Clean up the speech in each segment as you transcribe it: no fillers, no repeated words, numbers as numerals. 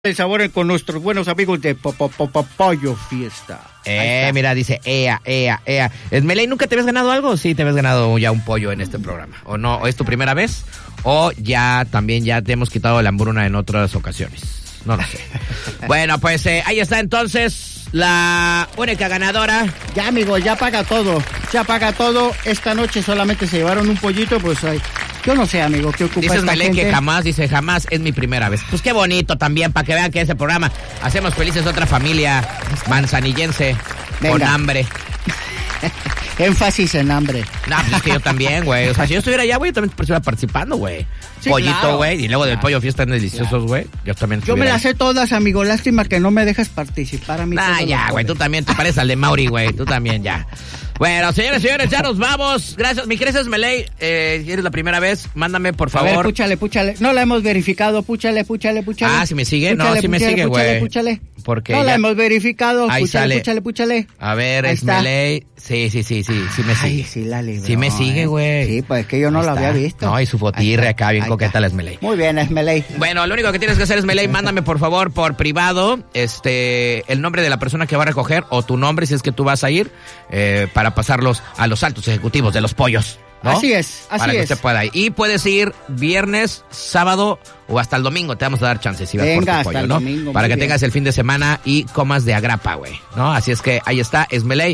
el sabor con nuestros buenos amigos de Pollo Fiesta. Mira, dice, ea. Esmeley, ¿nunca te habías ganado algo? Sí, te habías ganado ya un pollo en este programa. ¿O no? ¿O es tu primera vez? ¿O ya también ya te hemos quitado la hambruna en otras ocasiones? No lo sé. Bueno, pues ahí está entonces la única ganadora. Ya, amigo, ya paga todo. Esta noche solamente se llevaron un pollito, pues ay. Yo no sé, amigo, ¿qué ocupa dice esta Esmeley gente? Que jamás es mi primera vez. Pues qué bonito también, para que vean que ese programa hacemos felices a otra familia manzanillense. Venga. Con hambre. Énfasis en hambre. No, pues es que yo también, güey. O sea, si yo estuviera allá, güey, yo también estuviera participando, güey. Sí, pollito, güey. Claro. Y luego del pollo fiesta tan deliciosos, güey. Yo también Yo me las sé todas, amigo. Lástima que no me dejas participar a mí. Ya, güey. Tú también te pareces al de Mauri, güey. Tú también, ya. Bueno, señores, ya nos vamos. Gracias. Mi querida Esmeley, eres la primera vez. Mándame, por favor. A ver, púchale. No la hemos verificado. Púchale. Ah, ¿si me sigue? No, sí me sigue, güey. Púchale. Porque no la hemos verificado. Ahí sale. Púchale. A ver, Esmeley. Sí me sigue. Ay, sí la libró. Sí me sigue, güey. Sí, pues es que yo no la había visto. No, y su fotirre acá, bien coqueta la Esmeley. Muy bien, Esmeley. Bueno, lo único que tienes que hacer, Esmeley, mándame por favor por privado el nombre de la persona que va a recoger o tu nombre si es que tú vas a ir para pasarlos a los altos ejecutivos de los pollos, ¿no? Así es. Para que usted pueda ir. Y puedes ir viernes, sábado o hasta el domingo. Te vamos a dar chances si vas por tu pollo, ¿no? Domingo, para que tengas el fin de semana y comas de agrapa, güey, ¿no? Así es que ahí está, Esmeley,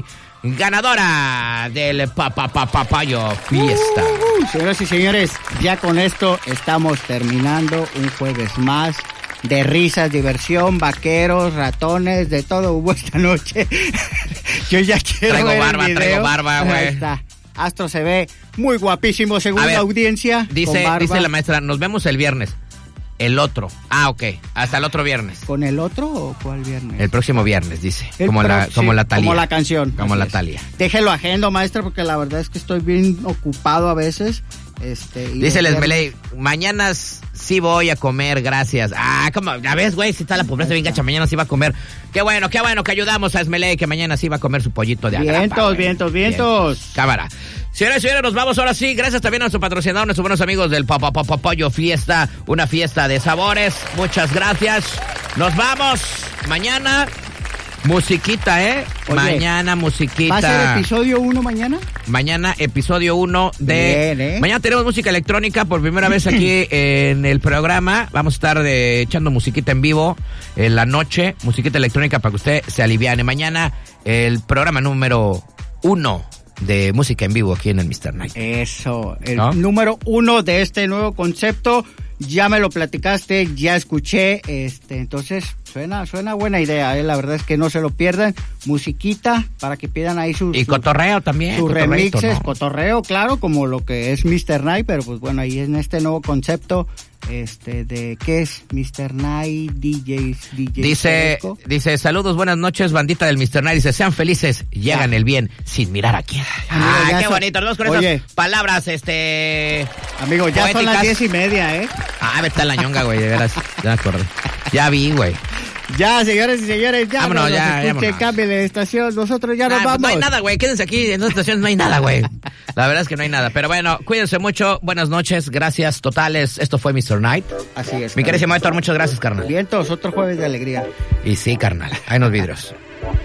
ganadora del Pollo Fiesta. Señoras y señores, ya con esto estamos terminando un jueves más de risas, diversión, vaqueros, ratones, de todo hubo esta noche. Yo ya quiero Traigo barba, güey. Ahí está. Astro se ve muy guapísimo según la audiencia. Dice la maestra, nos vemos el viernes. El otro. Ah, ok. Hasta el otro viernes. ¿Con el otro o cuál viernes? El próximo viernes, dice. Como la Thalía. Como la canción. Como la Thalía. Déjelo agendo, maestra, porque la verdad es que estoy bien ocupado a veces. Dice el Esmeley, mañana sí voy a comer, gracias. Ah, ¿cómo? Ya ves, güey, si está la pobreza bien gacha, mañana sí va a comer. Qué bueno que ayudamos a Esmeley, que mañana sí va a comer su pollito de agrapa. Vientos. Cámara. Señores, nos vamos ahora sí. Gracias también a nuestro patrocinador, nuestros buenos amigos del Pollo Fiesta. Una fiesta de sabores. Muchas gracias. Nos vamos. Mañana, musiquita, ¿eh? Oye, mañana, musiquita. ¿Va a ser episodio 1 mañana? Mañana, episodio 1 de... Bien, Mañana tenemos música electrónica por primera vez aquí en el programa. Vamos a estar echando musiquita en vivo en la noche. Musiquita electrónica para que usted se aliviane. Mañana, el programa número 1 de música en vivo aquí en el Mr. Night. Eso, número 1 de este nuevo concepto. Ya me lo platicaste, ya escuché, entonces suena buena idea, la verdad es que no se lo pierdan. Musiquita para que pidan ahí sus... Y cotorreo también. Sus remixes, ¿no? Cotorreo, claro, como lo que es Mr. Night, pero pues bueno, ahí en este nuevo concepto, de ¿qué es? Mr. Night, DJs. Dice, saludos, buenas noches, bandita del Mr. Night. Dice, sean felices y hagan el bien sin mirar a quién. Qué bonito, nos vemos con esas palabras, Amigo, ya poéticas. Son las 10:30, vete a la ñonga, güey, de veras. Ya acordé. Ya vi, güey. Ya, señores y señores, ya. Vámonos, Cambie de estación, nosotros ya nos vamos. No hay nada, güey, quédense aquí, en las estaciones no hay nada, güey. La verdad es que no hay nada, pero bueno, cuídense mucho, buenas noches, gracias totales, esto fue Mr. Night. Así es. Mi querísimo Héctor, muchas gracias, carnal. Vientos, otro jueves de alegría. Y sí, carnal, hay unos vidrios.